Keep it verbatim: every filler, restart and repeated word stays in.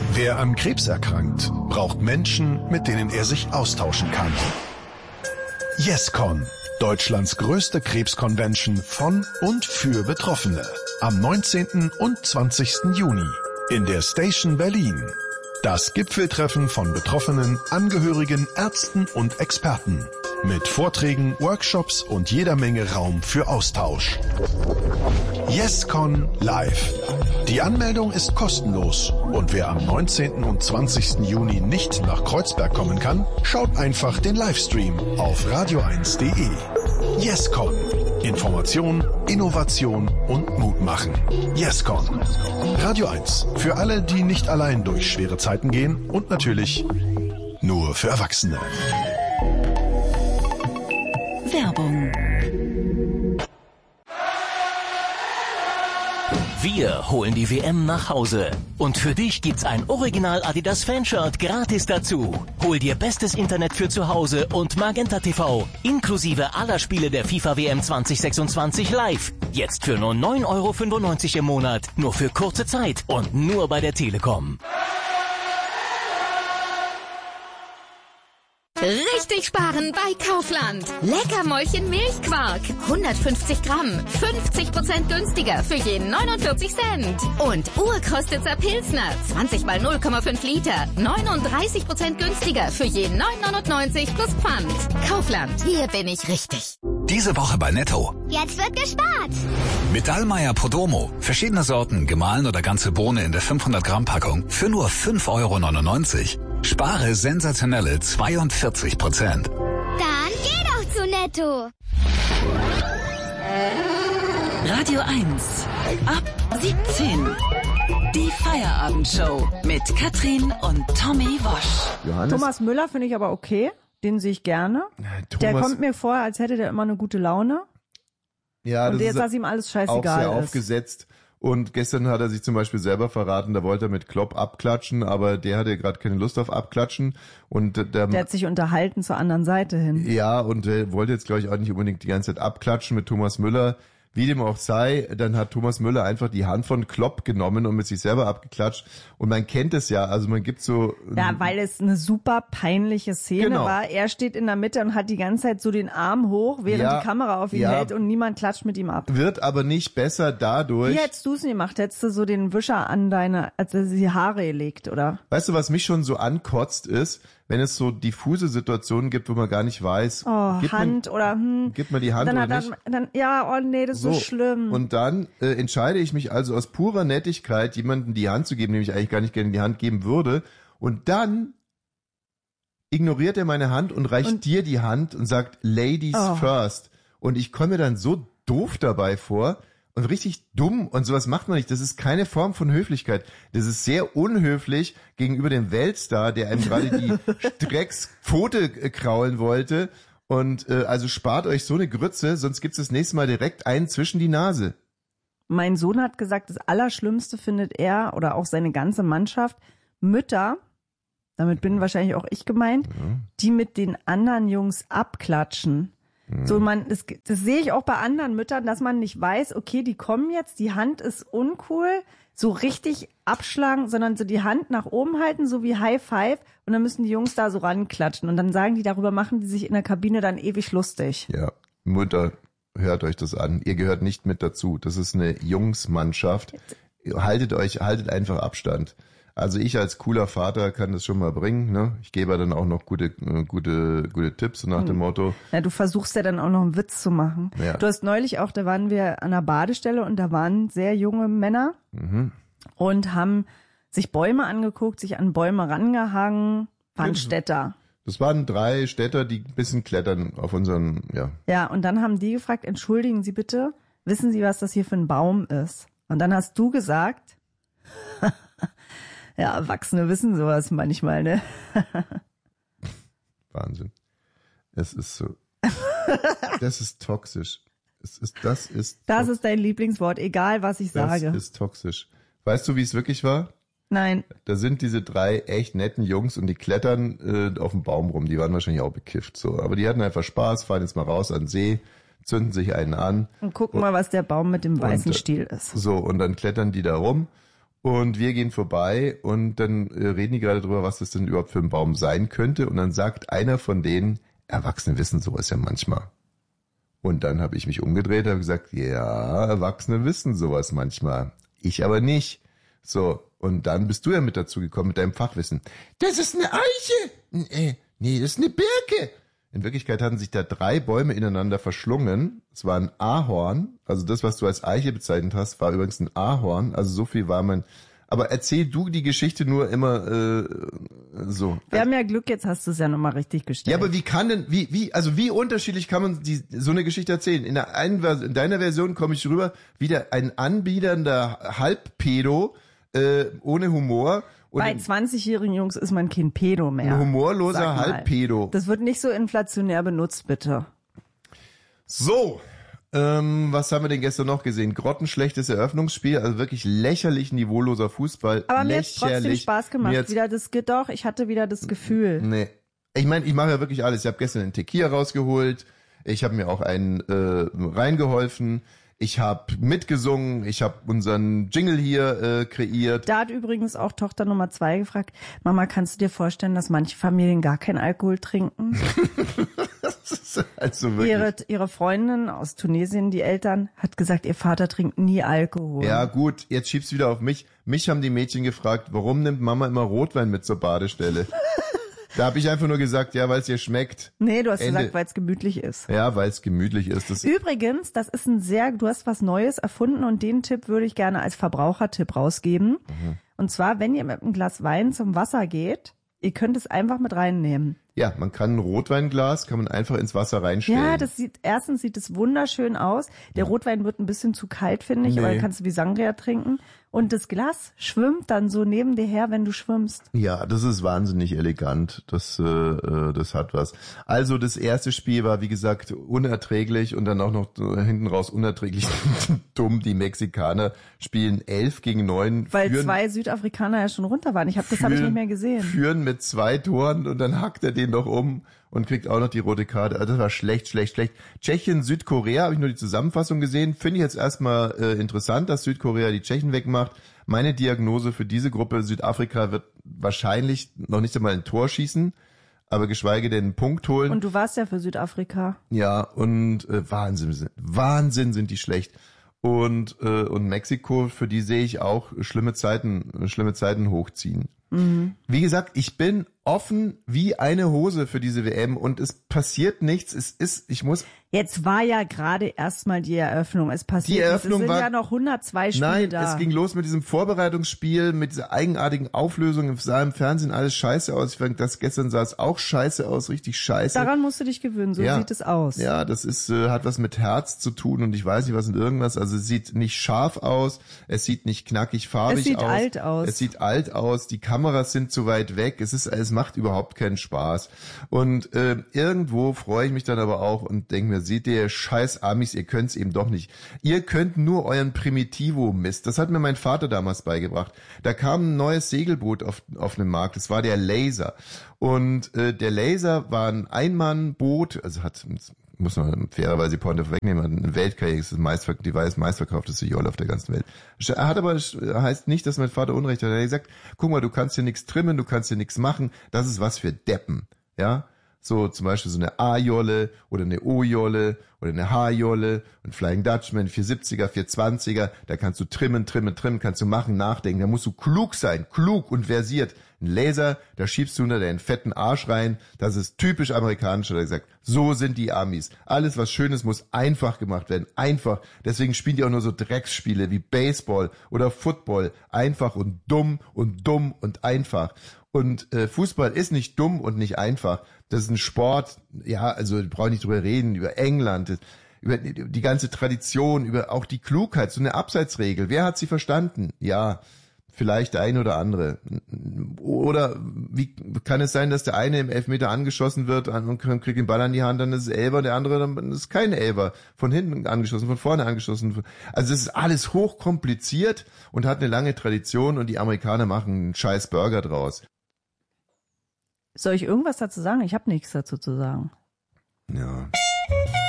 Wer an Krebs erkrankt, braucht Menschen, mit denen er sich austauschen kann. YesCon, Deutschlands größte Krebsconvention von und für Betroffene. Am neunzehnten und zwanzigsten Juni in der Station Berlin. Das Gipfeltreffen von Betroffenen, Angehörigen, Ärzten und Experten. Mit Vorträgen, Workshops und jeder Menge Raum für Austausch. YesCon live. Die Anmeldung ist kostenlos und wer am neunzehnten und zwanzigsten Juni nicht nach Kreuzberg kommen kann, schaut einfach den Livestream auf radio eins punkt de. YesCon. Information, Innovation und Mut machen. YesCon. Radio eins. Für alle, die nicht allein durch schwere Zeiten gehen und natürlich nur für Erwachsene. Werbung. Wir holen die W M nach Hause. Und für dich gibt's ein Original Adidas Fanshirt gratis dazu. Hol dir bestes Internet für zu Hause und Magenta T V. Inklusive aller Spiele der FIFA W M zwanzig sechsundzwanzig live. Jetzt für nur neun Euro fünfundneunzig im Monat. Nur für kurze Zeit und nur bei der Telekom. Richtig sparen bei Kaufland. Leckermäulchen Milchquark. hundertfünfzig Gramm. fünfzig Prozent günstiger für jeden neunundvierzig Cent. Und Urkostitzer Pilsner. zwanzig mal null Komma fünf Liter. neununddreißig Prozent günstiger für jeden neun neunundneunzig plus Pfand. Kaufland. Hier bin ich richtig. Diese Woche bei Netto. Jetzt wird gespart. Mit Dallmayr Podomo. Verschiedene Sorten, gemahlen oder ganze Bohne in der fünfhundert Gramm Packung für nur fünf Euro neunundneunzig. Spare sensationelle zweiundvierzig Prozent. Dann geh doch zu Netto. Radio eins. Ab siebzehn. Die Feierabendshow mit Katrin und Tommy Wosch. Johannes? Thomas Müller finde ich aber okay. Den sehe ich gerne. Thomas, der kommt mir vor, als hätte der immer eine gute Laune. Ja, und das jetzt, ist dass ihm alles scheißegal auch sehr ist. aufgesetzt. Und gestern hat er sich zum Beispiel selber verraten, da wollte er mit Klopp abklatschen, aber der hatte gerade keine Lust auf Abklatschen. Und der, der hat sich unterhalten zur anderen Seite hin. Ja, und der wollte jetzt, glaube ich, auch nicht unbedingt die ganze Zeit abklatschen mit Thomas Müller. Wie dem auch sei, dann hat Thomas Müller einfach die Hand von Klopp genommen und mit sich selber abgeklatscht. Und man kennt es ja, also man gibt so... Ja, weil es eine super peinliche Szene genau. war. Er steht in der Mitte und hat die ganze Zeit so den Arm hoch, während ja, die Kamera auf ihn ja, hält und niemand klatscht mit ihm ab. Wird aber nicht besser dadurch... Wie hättest du es gemacht? Hättest du so den Wischer an deine, als er die Haare gelegt, oder? Weißt du, was mich schon so ankotzt ist, wenn es so diffuse Situationen gibt, wo man gar nicht weiß, oh, gibt Hand man, oder hm, gibt man die Hand dann oder hat dann, nicht. Dann, ja, oh nee, das ist so, so schlimm. Und dann äh, entscheide ich mich also aus purer Nettigkeit, jemandem die Hand zu geben, dem ich eigentlich gar nicht gerne die Hand geben würde. Und dann ignoriert er meine Hand und reicht und, dir die Hand und sagt Ladies oh. first. Und ich komme mir dann so doof dabei vor. Und richtig dumm und sowas macht man nicht. Das ist keine Form von Höflichkeit. Das ist sehr unhöflich gegenüber dem Weltstar, der einem gerade die Dreckspfote kraulen wollte. Und äh, also spart euch so eine Grütze, sonst gibt's das nächste Mal direkt einen zwischen die Nase. Mein Sohn hat gesagt, das Allerschlimmste findet er oder auch seine ganze Mannschaft Mütter, damit bin wahrscheinlich auch ich gemeint, ja. die mit den anderen Jungs abklatschen. So, man, das, das sehe ich auch bei anderen Müttern, dass man nicht weiß, okay, die kommen jetzt, die Hand ist uncool, so richtig abschlagen, sondern so die Hand nach oben halten, so wie High Five, und dann müssen die Jungs da so ranklatschen und dann sagen die, darüber machen die sich in der Kabine dann ewig lustig. Ja, Mutter, hört euch das an. Ihr gehört nicht mit dazu. Das ist eine Jungsmannschaft. Haltet euch, haltet einfach Abstand. Also ich als cooler Vater kann das schon mal bringen, ne? Ich gebe dann auch noch gute, gute, gute Tipps nach dem Motto. Ja, du versuchst ja dann auch noch einen Witz zu machen. Ja. Du hast neulich auch, da waren wir an der Badestelle und da waren sehr junge Männer mhm. und haben sich Bäume angeguckt, sich an Bäume rangehangen, waren ja, Städter. Das waren drei Städter, die ein bisschen klettern auf unseren, ja. Ja, und dann haben die gefragt, entschuldigen Sie bitte, wissen Sie, was das hier für ein Baum ist? Und dann hast du gesagt, ja, Erwachsene wissen sowas manchmal, ne? Wahnsinn. Es ist so. Das ist toxisch. Es ist, das ist. Das ist dein Lieblingswort, egal was ich das sage. Das ist toxisch. Weißt du, wie es wirklich war? Nein. Da sind diese drei echt netten Jungs und die klettern äh, auf dem Baum rum. Die waren wahrscheinlich auch bekifft, so. Aber die hatten einfach Spaß, fahren jetzt mal raus an den See, zünden sich einen an. Und gucken und, mal, was der Baum mit dem weißen und, Stiel ist. So, und dann klettern die da rum. Und wir gehen vorbei und dann äh, reden die gerade drüber, was das denn überhaupt für ein Baum sein könnte. Und dann sagt einer von denen, Erwachsene wissen sowas ja manchmal. Und dann habe ich mich umgedreht und habe gesagt, ja, Erwachsene wissen sowas manchmal. Ich aber nicht. So, und dann bist du ja mit dazu gekommen mit deinem Fachwissen. Das ist eine Eiche. Nee, nee, das ist eine Birke. In Wirklichkeit hatten sich da drei Bäume ineinander verschlungen. Es war ein Ahorn. Also das, was du als Eiche bezeichnet hast, war übrigens ein Ahorn. Also so viel war mein... Aber erzähl du die Geschichte nur immer äh, so. Wir haben ja Glück, jetzt hast du es ja nochmal richtig gestellt. Ja, aber wie kann denn, wie, wie, also wie unterschiedlich kann man die, so eine Geschichte erzählen? In, der einen, in deiner Version komme ich rüber, wieder ein anbiedernder Halbpedo äh, ohne Humor. Und bei zwanzigjährigen Jungs ist man kein Pedo mehr. Ein humorloser Halbpedo. Das wird nicht so inflationär benutzt, bitte. So. Ähm, was haben wir denn gestern noch gesehen? Grottenschlechtes Eröffnungsspiel, also wirklich lächerlich niveauloser Fußball. Aber mir hat trotzdem Spaß gemacht. Wieder das doch, ich hatte wieder das Gefühl. Nee. Ich meine, ich mache ja wirklich alles. Ich habe gestern einen Tequila rausgeholt. Ich habe mir auch einen äh, reingeholfen. Ich habe mitgesungen, ich habe unseren Jingle hier äh, kreiert. Da hat übrigens auch Tochter Nummer zwei gefragt, Mama, kannst du dir vorstellen, dass manche Familien gar keinen Alkohol trinken? Also wirklich. Ihre, ihre Freundin aus Tunesien, die Eltern, hat gesagt, ihr Vater trinkt nie Alkohol. Ja gut, jetzt schieb's wieder auf mich. Mich haben die Mädchen gefragt, warum nimmt Mama immer Rotwein mit zur Badestelle? Da habe ich einfach nur gesagt, ja, weil es ihr schmeckt. Nee, du hast Ende. gesagt, weil es gemütlich ist. Ja, weil es gemütlich ist. Das Übrigens, das ist ein sehr, du hast was Neues erfunden und den Tipp würde ich gerne als Verbrauchertipp rausgeben. Mhm. Und zwar, wenn ihr mit einem Glas Wein zum Wasser geht, ihr könnt es einfach mit reinnehmen. Ja, man kann ein Rotweinglas, kann man einfach ins Wasser reinstellen. Ja, das sieht, erstens sieht es wunderschön aus. Der ja. Rotwein wird ein bisschen zu kalt, finde ich, nee. aber dann kannst du wie Sangria trinken. Und das Glas schwimmt dann so neben dir her, wenn du schwimmst. Ja, das ist wahnsinnig elegant. Das, äh, das hat was. Also das erste Spiel war, wie gesagt, unerträglich und dann auch noch hinten raus unerträglich dumm. Die Mexikaner spielen elf gegen neun. Weil führen, zwei Südafrikaner ja schon runter waren. Ich hab, das habe ich nicht mehr gesehen. Führen mit zwei Toren und dann hackt er den noch um und kriegt auch noch die rote Karte. Also das war schlecht, schlecht, schlecht. Tschechien, Südkorea, habe ich nur die Zusammenfassung gesehen. Finde ich jetzt erstmal äh, interessant, dass Südkorea die Tschechen wegmacht. Meine Diagnose für diese Gruppe, Südafrika wird wahrscheinlich noch nicht einmal ein Tor schießen, aber geschweige denn einen Punkt holen. Und du warst ja für Südafrika. Ja, und äh, Wahnsinn, Wahnsinn sind die schlecht. Und äh, und Mexiko, für die sehe ich auch schlimme Zeiten, schlimme Zeiten hochziehen. Mhm. Wie gesagt, ich bin offen wie eine Hose für diese W M und es passiert nichts. Es ist, ich muss. Jetzt war ja gerade erstmal die Eröffnung. Es passiert die Eröffnung nichts. Es sind war, ja noch hundertzwei Spiele nein, da. Es ging los mit diesem Vorbereitungsspiel, mit dieser eigenartigen Auflösung. Es sah im Fernsehen alles scheiße aus. Ich fand, das gestern sah es auch scheiße aus, richtig scheiße. Daran musst du dich gewöhnen, so ja. sieht es aus. Ja, das ist, äh, hat was mit Herz zu tun und ich weiß nicht was und irgendwas. Also es sieht nicht scharf aus, es sieht nicht knackig farbig aus. Es sieht aus. alt aus. Es sieht alt aus, die Kameras sind zu weit weg. Es ist, es macht überhaupt keinen Spaß. Und äh, irgendwo freue ich mich dann aber auch und denke mir, seht ihr, scheiß Amis, ihr könnt's eben doch nicht. Ihr könnt nur euren Primitivo-Mist. Das hat mir mein Vater damals beigebracht. Da kam ein neues Segelboot auf, auf den Markt. Das war der Laser. Und äh, der Laser war ein Einmannboot, also hat, muss man fairerweise die Pointe vorwegnehmen, eine Weltkarriere ist das meistver- die weiß meistverkaufteste Jolle auf der ganzen Welt. Er hat aber, heißt nicht, dass mein Vater Unrecht hat. Er hat gesagt, guck mal, du kannst hier nichts trimmen, du kannst hier nichts machen, das ist was für Deppen, ja. So zum Beispiel so eine A-Jolle oder eine O-Jolle oder eine H-Jolle und Flying Dutchman, vierhundertsiebziger, vierhundertzwanziger, da kannst du trimmen, trimmen, trimmen, kannst du machen, nachdenken, da musst du klug sein, klug und versiert. Ein Laser, da schiebst du unter deinen fetten Arsch rein, das ist typisch amerikanisch, hat er gesagt. So sind die Amis. Alles, was Schönes, muss einfach gemacht werden, einfach. Deswegen spielen die auch nur so Drecksspiele wie Baseball oder Football, einfach und dumm und dumm und einfach. Und äh, Fußball ist nicht dumm und nicht einfach. Das ist ein Sport, ja, also brauche ich nicht drüber reden, über England, über die ganze Tradition, über auch die Klugheit, so eine Abseitsregel. Wer hat sie verstanden? Ja, vielleicht der eine oder andere. Oder wie kann es sein, dass der eine im Elfmeter angeschossen wird und kriegt den Ball an die Hand, dann ist es Elfer, der andere dann ist kein Elfer. Von hinten angeschossen, von vorne angeschossen. Also es ist alles hochkompliziert und hat eine lange Tradition und die Amerikaner machen einen scheiß Burger draus. Soll ich irgendwas dazu sagen? Ich habe nichts dazu zu sagen. Ja.